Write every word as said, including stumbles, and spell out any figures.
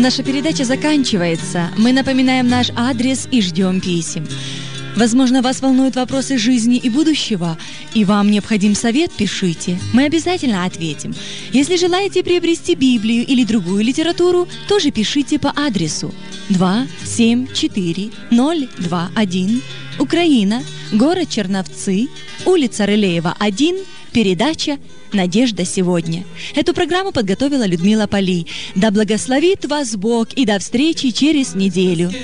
Наша передача заканчивается. Мы напоминаем наш адрес и ждем писем. Возможно, вас волнуют вопросы жизни и будущего, и вам необходим совет, пишите. Мы обязательно ответим. Если желаете приобрести Библию или другую литературу, тоже пишите по адресу два семь четыре ноль два один, Украина, город Черновцы, улица Рылеева, один, передача «Надежда сегодня». Эту программу подготовила Людмила Поли. Да благословит вас Бог и до встречи через неделю.